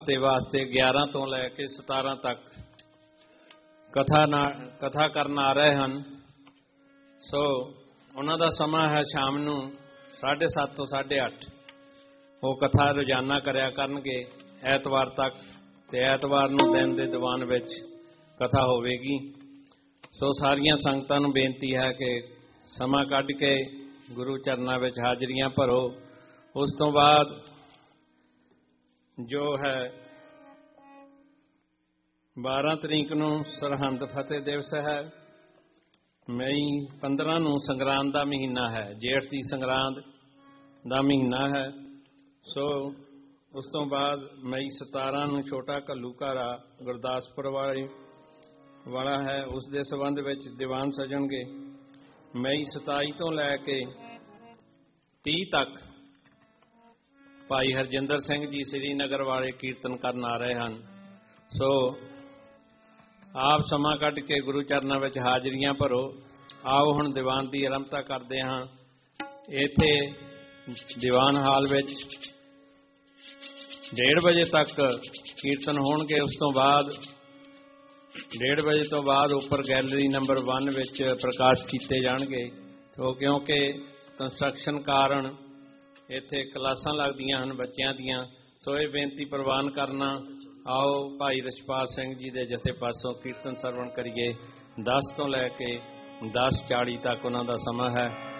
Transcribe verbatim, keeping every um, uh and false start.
ਦੇ ਵਾਸਤੇ ਗਿਆਰਾਂ ਤੋਂ ਲੈ ਕੇ ਸਤਾਰਾਂ ਤੱਕ ਕਥਾ ਨਾ ਕਥਾ ਕਰਨ ਆ ਰਹੇ ਹਨ। ਸੋ ਉਹਨਾਂ ਦਾ ਸਮਾਂ ਹੈ ਸ਼ਾਮ ਨੂੰ ਸਾਢੇ ਸੱਤ ਤੋਂ ਸਾਢੇ ਅੱਠ। ਉਹ ਕਥਾ ਰੋਜ਼ਾਨਾ ਕਰਿਆ ਕਰਨਗੇ ਐਤਵਾਰ ਤੱਕ, ਅਤੇ ਐਤਵਾਰ ਨੂੰ ਦਿਨ ਦੇ ਦੀਵਾਨ ਵਿੱਚ ਕਥਾ ਹੋਵੇਗੀ। ਸੋ ਸਾਰੀਆਂ ਸੰਗਤਾਂ ਨੂੰ ਬੇਨਤੀ ਹੈ ਕਿ ਸਮਾਂ ਕੱਢ ਕੇ ਗੁਰੂ ਚਰਨਾਂ ਵਿੱਚ ਹਾਜ਼ਰੀਆਂ ਭਰੋ। ਉਸ ਤੋਂ ਬਾਅਦ ਜੋ ਹੈ ਬਾਰਾਂ ਤਰੀਕ ਨੂੰ ਸਰਹੰਦ ਫਤਿਹ ਦਿਵਸ ਹੈ। ਮਈ ਪੰਦਰਾਂ ਨੂੰ ਸੰਗਰਾਂਦ ਦਾ ਮਹੀਨਾ ਹੈ, ਜੇਠ ਦੀ ਸੰਗਰਾਂਦ ਦਾ ਮਹੀਨਾ ਹੈ। ਸੋ ਉਸ ਤੋਂ ਬਾਅਦ ਮਈ ਸਤਾਰਾਂ ਨੂੰ ਛੋਟਾ ਘੱਲੂਘਾਰਾ ਗੁਰਦਾਸਪੁਰ ਵਾਲੇ ਵਾਲਾ ਹੈ, ਉਸ ਦੇ ਸੰਬੰਧ ਵਿੱਚ ਦੀਵਾਨ ਸਜਣਗੇ। ਮਈ ਸਤਾਈ ਤੋਂ ਲੈ ਕੇ ਤੀਹ ਤੱਕ ਭਾਈ ਹਰਜਿੰਦਰ ਸਿੰਘ ਜੀ ਸ੍ਰੀਨਗਰ ਵਾਲੇ ਕੀਰਤਨ ਕਰਨ ਆ ਰਹੇ ਹਨ। ਸੋ ਆਪ ਸਮਾਂ ਕੱਢ ਕੇ ਗੁਰੂ ਚਰਨਾਂ ਵਿੱਚ ਹਾਜ਼ਰੀਆਂ ਭਰੋ। ਆਓ ਹੁਣ ਦੀਵਾਨ ਦੀ ਆਰੰਭਤਾ ਕਰਦੇ ਹਾਂ। ਇੱਥੇ ਦੀਵਾਨ ਹਾਲ ਵਿੱਚ ਡੇਢ ਵਜੇ ਤੱਕ ਕੀਰਤਨ ਹੋਣਗੇ। ਉਸ ਤੋਂ ਬਾਅਦ ਡੇਢ ਵਜੇ ਤੋਂ ਬਾਅਦ ਉੱਪਰ ਗੈਲਰੀ ਨੰਬਰ ਵਨ ਵਿੱਚ ਪ੍ਰਕਾਸ਼ ਕੀਤੇ ਜਾਣਗੇ। ਸੋ ਕਿਉਂਕਿ ਕੰਸਟਰਕਸ਼ਨ ਕਾਰਨ ਇੱਥੇ ਕਲਾਸਾਂ ਲੱਗਦੀਆਂ ਹਨ ਬੱਚਿਆਂ ਦੀਆਂ, ਸੋ ਇਹ ਬੇਨਤੀ ਪ੍ਰਵਾਨ ਕਰਨਾ। ਆਓ ਭਾਈ ਰਛਪਾਲ ਸਿੰਘ ਜੀ ਦੇ ਜਥੇ ਪਾਸੋਂ ਕੀਰਤਨ ਸਰਵਣ ਕਰੀਏ। ਦਸ ਤੋਂ ਲੈ ਕੇ ਦਸ ਚਾਲੀ ਤੱਕ ਉਹਨਾਂ ਦਾ ਸਮਾਂ ਹੈ।